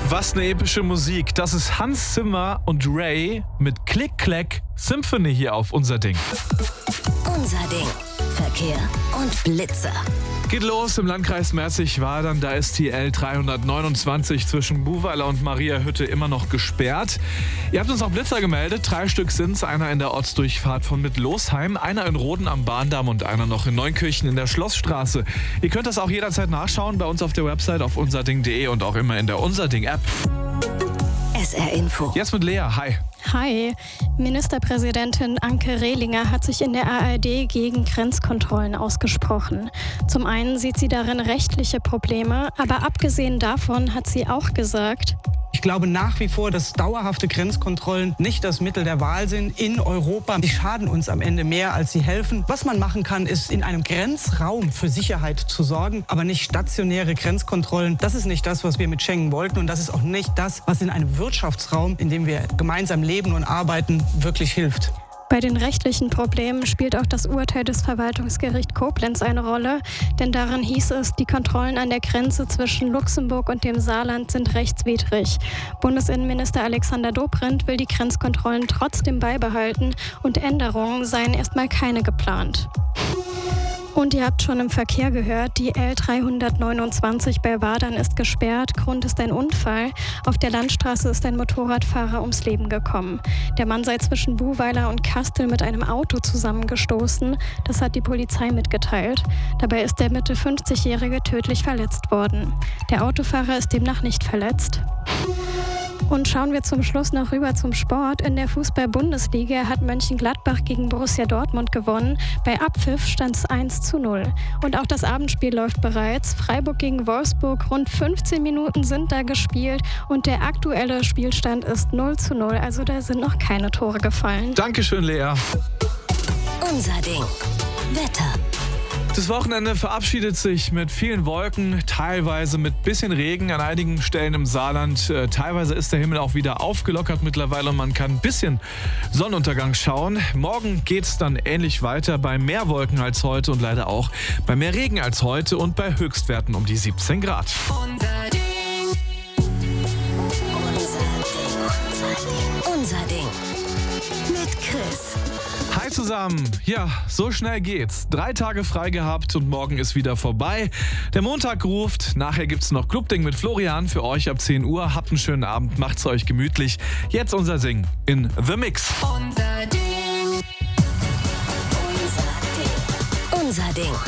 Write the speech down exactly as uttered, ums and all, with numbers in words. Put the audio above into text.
Was eine epische Musik. Das ist Hans Zimmer und Ray mit Click Clack Symphony hier auf Unser Ding. Unser Ding. Verkehr und Blitzer. Geht los im Landkreis Merzig-Wadern. Da ist die L dreihundertneunundzwanzig zwischen Buhweiler und Mariahütte immer noch gesperrt. Ihr habt uns auch Blitzer gemeldet. Drei Stück sind's. Einer in der Ortsdurchfahrt von Mittlosheim, einer in Roden am Bahndamm und einer noch in Neunkirchen in der Schlossstraße. Ihr könnt das auch jederzeit nachschauen bei uns auf der Website auf unserding punkt de und auch immer in der Unser Ding-App. S R Info. Jetzt mit Lea. Hi. Hi. Ministerpräsidentin Anke Rehlinger hat sich in der A R D gegen Grenzkontrollen ausgesprochen. Zum einen sieht sie darin rechtliche Probleme, aber abgesehen davon hat sie auch gesagt: Ich glaube nach wie vor, dass dauerhafte Grenzkontrollen nicht das Mittel der Wahl sind in Europa. Die schaden uns am Ende mehr, als sie helfen. Was man machen kann, ist in einem Grenzraum für Sicherheit zu sorgen, aber nicht stationäre Grenzkontrollen. Das ist nicht das, was wir mit Schengen wollten, und das ist auch nicht das, was in einem Wirtschaftsraum, in dem wir gemeinsam leben und arbeiten, wirklich hilft. Bei den rechtlichen Problemen spielt auch das Urteil des Verwaltungsgerichts Koblenz eine Rolle, denn darin hieß es, die Kontrollen an der Grenze zwischen Luxemburg und dem Saarland sind rechtswidrig. Bundesinnenminister Alexander Dobrindt will die Grenzkontrollen trotzdem beibehalten und Änderungen seien erstmal keine geplant. Und ihr habt schon im Verkehr gehört, die L dreihundertneunundzwanzig bei Wadern ist gesperrt. Grund ist ein Unfall. Auf der Landstraße ist ein Motorradfahrer ums Leben gekommen. Der Mann sei zwischen Buhweiler und Kastel mit einem Auto zusammengestoßen. Das hat die Polizei mitgeteilt. Dabei ist der Mitte fünfzigjährige tödlich verletzt worden. Der Autofahrer ist demnach nicht verletzt. Und schauen wir zum Schluss noch rüber zum Sport. In der Fußball-Bundesliga hat Mönchengladbach gegen Borussia Dortmund gewonnen. Bei Abpfiff stand es eins zu null. Und auch das Abendspiel läuft bereits. Freiburg gegen Wolfsburg, rund fünfzehn Minuten sind da gespielt. Und der aktuelle Spielstand ist null zu null. Also da sind noch keine Tore gefallen. Dankeschön, Lea. Unser Ding. Wetter. Das Wochenende verabschiedet sich mit vielen Wolken, teilweise mit bisschen Regen an einigen Stellen im Saarland. Äh, teilweise ist der Himmel auch wieder aufgelockert mittlerweile und man kann ein bisschen Sonnenuntergang schauen. Morgen geht es dann ähnlich weiter bei mehr Wolken als heute und leider auch bei mehr Regen als heute und bei Höchstwerten um die siebzehn Grad. Unser Ding. Unser Ding. Unser Ding. Mit Chris. Hi zusammen. Ja, so schnell geht's. Drei Tage frei gehabt und morgen ist wieder vorbei. Der Montag ruft. Nachher gibt's noch Clubding mit Florian für euch ab zehn Uhr. Habt einen schönen Abend, macht's euch gemütlich. Jetzt unser Ding in The Mix. Unser Ding. Unser Ding. Unser Ding.